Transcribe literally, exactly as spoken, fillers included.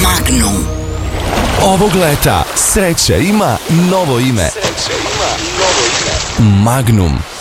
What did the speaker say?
Magnum. Ovog leta sreća ima novo ime. Sreća ima novo ime. Magnum.